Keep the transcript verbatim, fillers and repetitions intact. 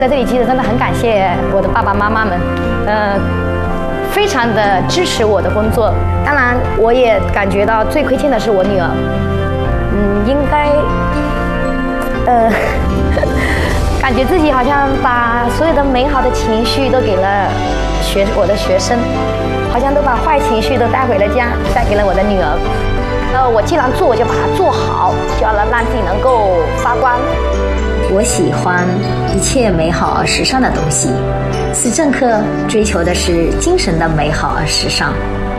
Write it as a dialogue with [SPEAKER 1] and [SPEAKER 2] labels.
[SPEAKER 1] 在这里其实真的很感谢我的爸爸妈妈们，呃，非常的支持我的工作。当然，我也感觉到最亏欠的是我女儿，嗯，应该，呃，感觉自己好像把所有的美好的情绪都给了学我的学生，好像都把坏情绪都带回了家，带给了我的女儿。呃，我既然做，我就把它做好，就要让自己能够发光。
[SPEAKER 2] 我喜欢一切美好而时尚的东西，思政客追求的是精神的美好而时尚。